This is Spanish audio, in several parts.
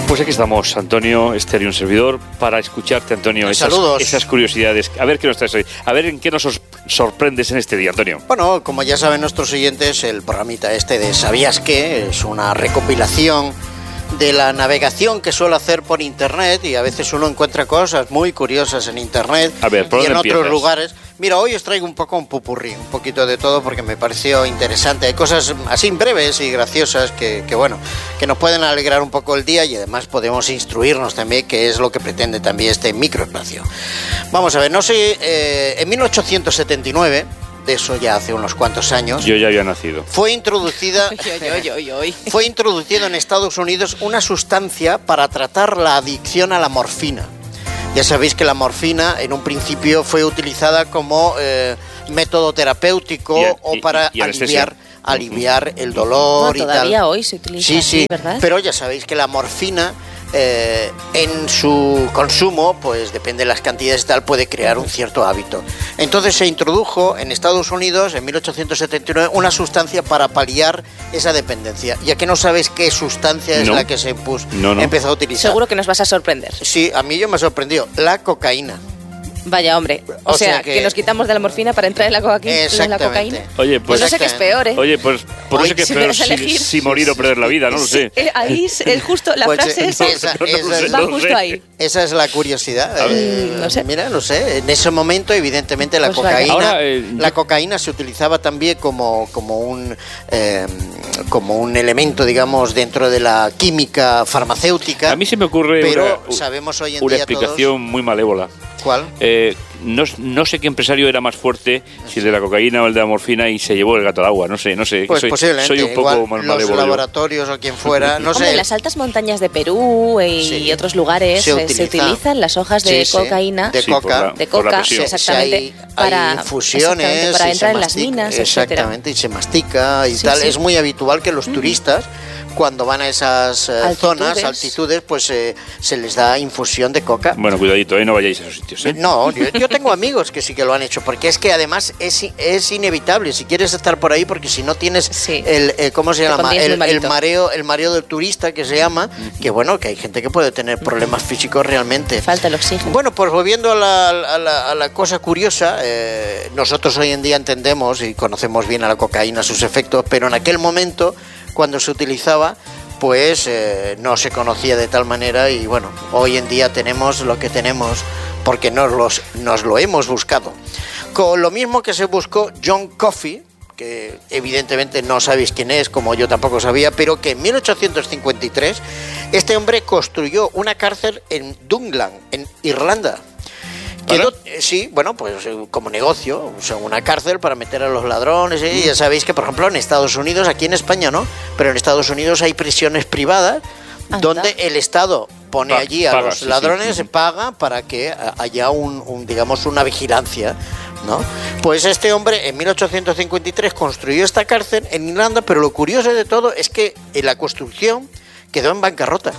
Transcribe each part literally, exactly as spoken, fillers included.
Pues aquí estamos, Antonio, Esther y un servidor, para escucharte, Antonio, esas, Saludos. esas curiosidades. A ver qué nos traes hoy, a ver en qué nos sor- sorprendes en este día, Antonio. Bueno, como ya saben nuestros oyentes, el programita este de ¿Sabías qué? Es una recopilación de la navegación que suelo hacer por internet, y a veces uno encuentra cosas muy curiosas en internet A ver, ¿por y en dónde otros empiezas? lugares. Mira, hoy os traigo un poco un popurrí, un poquito de todo, porque me pareció interesante. Hay cosas así breves y graciosas que, que bueno, que nos pueden alegrar un poco el día, y además podemos instruirnos también, que es lo que pretende también este microespacio. Vamos a ver, no sé, eh, en mil ochocientos setenta y nueve, de eso ya hace unos cuantos años, Yo ya había nacido. fue introducida Oy, oy, oy, oy. fue introducido en Estados Unidos una sustancia para tratar la adicción a la morfina. Ya sabéis que la morfina en un principio fue utilizada como eh, método terapéutico Y- o y- para y anestesia. aliviar, aliviar el dolor No, y tal. todavía hoy se utiliza Sí, así, sí, ¿verdad? pero ya sabéis que la morfina eh, en su consumo, pues depende de las cantidades y tal, puede crear un cierto hábito. Entonces se introdujo en Estados Unidos en mil ochocientos setenta y nueve una sustancia para paliar esa dependencia. Ya que no sabéis qué sustancia es No. la que se puso, No, no. empezó a utilizar. Seguro que nos vas a sorprender. Sí, a mí yo me sorprendió. La cocaína. Vaya, hombre. O, O sea sea, que- que... nos quitamos de la morfina para entrar en la, coca- en la Exactamente. cocaína. Oye, Pues pues, no sé qué es peor, ¿eh? oye, pues por Hoy, eso que es si me peor das a si, elegir. si morir o perder la vida, no lo sé. Eh, ahí es, es justo la Pues, frase eh, esa, esa- No, no esa sé, es- va no justo sé. ahí. Esa es la curiosidad. A ver. eh, Mm, no sé. Mira, no sé. En ese momento, evidentemente, la Pues vaya. cocaína, Ahora, eh, la yo- cocaína se utilizaba también como como un eh, como un elemento, digamos, dentro de la química farmacéutica. A mí se me ocurre pero una, sabemos hoy en una día explicación muy malévola. todos cuál. Eh, no, no sé qué empresario era más fuerte, si el de la cocaína o el de la morfina, y se llevó el gato al agua. No sé, no sé. Pues soy, posiblemente. soy un poco igual más los malévolo yo. laboratorios o quien fuera, no Hombre, sé. en las altas montañas de Perú y Sí. otros lugares Se eh, utiliza. se, utilizan las hojas de Sí, sí. cocaína, De Sí, por coca. la- de por la coca, presión. exactamente, Sí, hay, para, hay infusiones exactamente, para y entrar se en las mastica, minas, etcétera. exactamente, y se mastica y Sí, tal. sí. Es muy habitual que los turistas, cuando van a esas eh, Altitudes. zonas, altitudes, pues eh, se les da infusión de coca. Bueno, cuidadito, ¿eh? No vayáis a esos sitios, ¿eh? No, yo, yo tengo amigos que sí que lo han hecho, porque es que además es, es inevitable si quieres estar por ahí, porque si no tienes Sí. el, el- ¿cómo se Te llama? pondrías muy El, el malito. mareo, el mareo del turista, que se llama, que bueno, que hay gente que puede tener problemas físicos realmente. Falta el oxígeno. Bueno, pues volviendo a la, a la- a la cosa curiosa, eh, nosotros hoy en día entendemos y conocemos bien a la cocaína, sus efectos, pero en aquel momento, cuando se utilizaba, pues eh, no se conocía de tal manera, y bueno, hoy en día tenemos lo que tenemos porque nos, los, nos lo hemos buscado. Con lo mismo que se buscó John Coffey, que evidentemente no sabéis quién es, como yo tampoco sabía, pero que en mil ochocientos cincuenta y tres este hombre construyó una cárcel en Dungan, en Irlanda. Quedó, eh, sí, bueno, pues eh, como negocio, o sea, una cárcel para meter a los ladrones. ¿eh? Ya sabéis que, por ejemplo, en Estados Unidos, aquí en España no, pero en Estados Unidos hay prisiones privadas Anda. donde el Estado pone Pa- allí a paga, los sí, ladrones, sí. se paga para que a- haya un, un, digamos, una vigilancia, ¿no? Pues este hombre en mil ochocientos cincuenta y tres construyó esta cárcel en Irlanda, pero lo curioso de todo es que en la construcción quedó en bancarrota.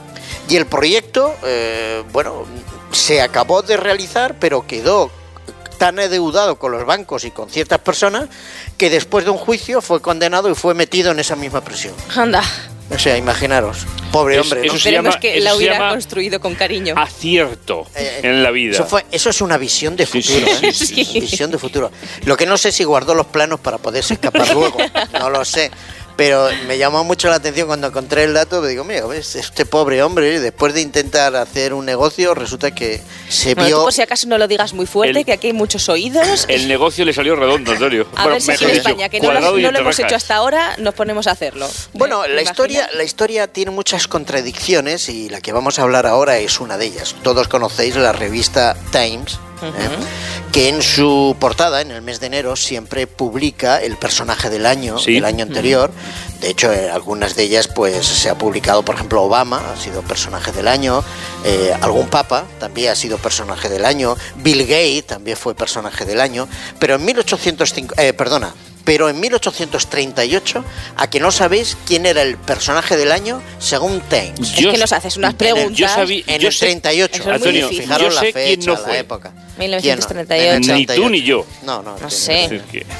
Y el proyecto, eh, bueno, se acabó de realizar, pero quedó tan adeudado con los bancos y con ciertas personas que después de un juicio fue condenado y fue metido en esa misma prisión. Anda, O sea, imaginaros, pobre Es- hombre, ¿no? eso se esperemos llama- que eso la se hubiera llama construido con cariño. Acierto Eh, en la vida. Eso, fue, eso es una visión de Sí, futuro, sí, ¿eh? sí, sí, sí. Visión de futuro. Lo que no sé si guardó los planos para poderse escapar luego, no lo sé. Pero me llamó mucho la atención cuando encontré el dato, me digo, mira, ¿ves? Este pobre hombre, después de intentar hacer un negocio, resulta que se Bueno, vio... tú por si acaso no lo digas muy fuerte, El- que aquí hay muchos oídos. El negocio le salió redondo, Antonio. A Bueno, ver si aquí mejor en dicho, España, que no, lo, cuadrado y no lo entre hemos rejas. hecho hasta ahora, nos ponemos a hacerlo. Bueno, ¿Eh? la ¿Te historia, imaginas? la historia tiene muchas contradicciones y la que vamos a hablar ahora es una de ellas. Todos conocéis la revista Times, ¿eh? que en su portada, en el mes de enero, siempre publica el personaje del año, Sí. del año anterior. De hecho, eh, algunas de ellas pues se ha publicado, por ejemplo, Obama ha sido personaje del año, eh, algún papa también ha sido personaje del año, Bill Gates también fue personaje del año, pero en mil ochocientos cinco, eh, perdona, pero en mil ochocientos treinta y ocho, a que no sabéis quién era el personaje del año según Times. Es Yo- que nos haces unas en el- preguntas. yo sabí- En yo el sé- treinta y ocho. Eso es muy Antonio, difícil. Fijaros yo la sé fecha, quién no la fue. época. mil novecientos treinta y ocho. ¿Quién no? En el Ni tú ni yo. No, no. No en el- sé. Es decir, que-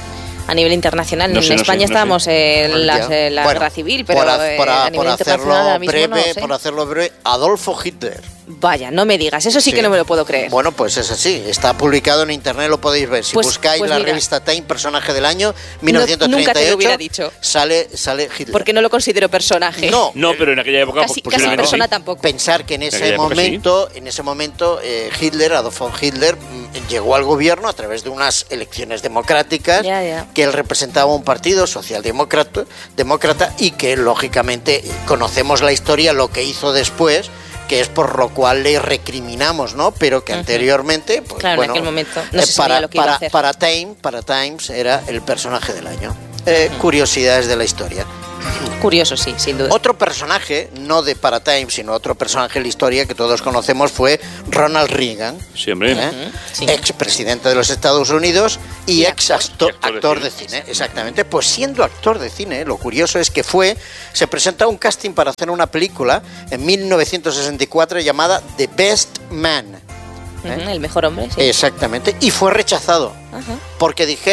a nivel internacional. No sé, en no España sé, no estábamos sé. en Bueno, la, ya. en la Bueno, guerra civil, pero por, ha- eh, por ha- a nivel por internacional ahora hacerlo mismo breve, no lo sé. por hacerlo breve, Adolfo Hitler. Vaya, no me digas, eso sí, que no me lo puedo creer. Bueno, pues es así. Está publicado en internet, lo podéis ver. Si Pues- buscáis pues la mira. revista Time, personaje del año mil novecientos treinta y ocho, nunca te lo hubiera dicho. Sale, sale Hitler. Porque no lo considero personaje. No, No, pero en aquella época Casi, pues, casi posiblemente persona sí. tampoco. Pensar que en ese aquella época momento, en ese momento eh, Hitler, Adolf Hitler, mm, llegó al gobierno a través de unas elecciones democráticas, Ya, ya. que él representaba un partido socialdemócrata demócrata, y que lógicamente conocemos la historia, lo que hizo después, que es por lo cual le recriminamos, ¿no? Pero que Ujú. anteriormente, pues, Claro, en bueno, aquel momento no eh, se sabía para, lo que iba a para, hacer. para Time, para Times era el personaje del año. Eh, Curiosidades de la historia. Curioso, sí, sin duda. Otro personaje, no de para Time, sino otro personaje en la historia que todos conocemos, fue Ronald Reagan, Sí, hombre. ¿eh? Sí. ex presidente de los Estados Unidos y, Y ex actor. actor, Y actor de actor de cine. cine, exactamente. Pues siendo actor de cine, lo curioso es que fue, se presentó a un casting para hacer una película en mil novecientos sesenta y cuatro llamada The Best Man. Ujú, el mejor hombre, sí. Exactamente, y fue rechazado Ajá. porque dijeron